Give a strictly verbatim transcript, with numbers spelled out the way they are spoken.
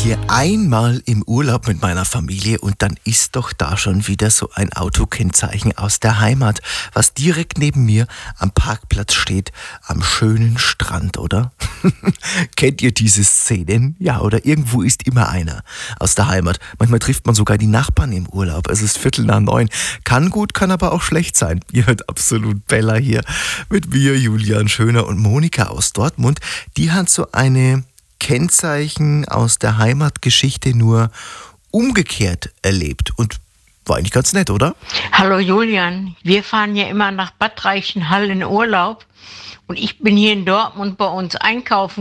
hier einmal im Urlaub mit meiner Familie und dann ist doch da schon wieder so ein Autokennzeichen aus der Heimat, was direkt neben mir am Parkplatz steht, am schönen Strand, oder? Kennt ihr diese Szenen? Ja, oder irgendwo ist immer einer aus der Heimat. Manchmal trifft man sogar die Nachbarn im Urlaub. Es ist Viertel nach neun. Kann gut, kann aber auch schlecht sein. Ihr hört absolut Bella hier mit mir, Julian Schöner und Monika aus Dortmund. Die hat so eine Kennzeichen aus der Heimatgeschichte nur umgekehrt erlebt und war eigentlich ganz nett, oder? Hallo Julian, wir fahren ja immer nach Bad Reichenhall in Urlaub und ich bin hier in Dortmund bei uns einkaufen